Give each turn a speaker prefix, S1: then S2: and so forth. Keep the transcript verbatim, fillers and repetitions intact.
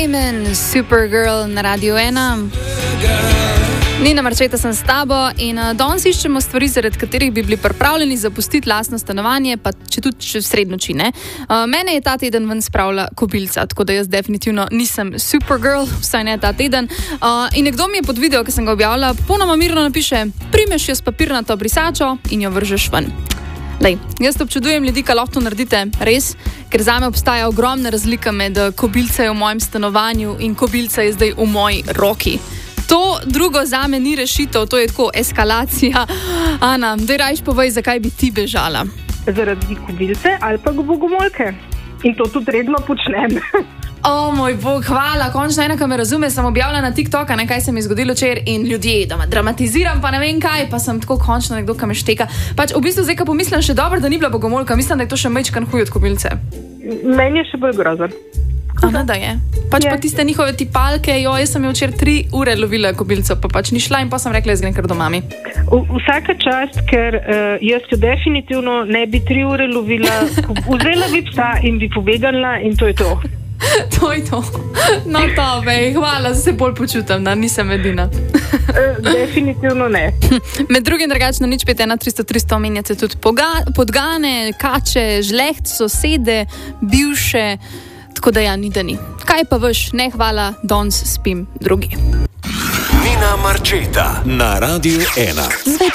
S1: Damon, Supergirl na Radio ena. Nina Marčeta sem s tabo in uh, danes iščemo stvari, zaradi katerih bi bili pripravljeni zapustiti lastno stanovanje, pa če tudi če sred noči, ne. Uh, mene je ta teden ven spravila kobilca, tako da jaz definitivno nisem Supergirl, vsaj ne ta teden. Uh, in nekdo mi je pod video, ki sem ga objavila, popolnoma mirno napiše: primeš jo s papirnato brisačo in jo vržeš ven. Lej, jaz občudujem ljudi, ki lahko to naredite, res, ker zame obstaja ogromna razlika med kobilca je v mojem stanovanju in kobilca je zdaj v moji roki. To drugo zame ni rešitev, to je tako eskalacija. Ana, daj rajš povej, zakaj bi ti bežala?
S2: Zaradi kobilce ali pa bogomolke. In to tudi redno počnem.
S1: O moj bog, hvala, končno ena, ki me razume, sem objavila na TikToka, ne, kaj se mi je zgodilo včeraj in ljudje, da me dramatiziram, pa ne vem kaj, pa sem tako končno nekdo, ki me šteka. Pač v bistvu zdaj, ko pomislim, še dobro, da ni bila bogomolka, mislim, da je to še majčkan huj od kobilce.
S2: Meni je še bolj grozen.
S1: Ana, da je. Pač je. Pa tiste njihove tipalke, jo, jaz sem jo včeraj tri ure lovila kobilco, pa pač ni šla in pa sem rekla, jaz grem kar do mami.
S2: V, vsaka čast, ker uh, jaz jo definitivno ne bi tri ure lovila, vzela bi psa in bi pobegnila in to je to.
S1: To je to. No to, bej, hvala, se bolj počutam, da nisem edina.
S2: uh, definitivno ne.
S1: Med drugim drugačno nič pet ena tristo tristo omenjate tudi poga- podgane, kače, žleht, sosede, bivše. Tako da ja, ni da ni. Kaj pa veš, ne hvala, danes spim drugi.
S3: Nina Marčeta na Radio ena.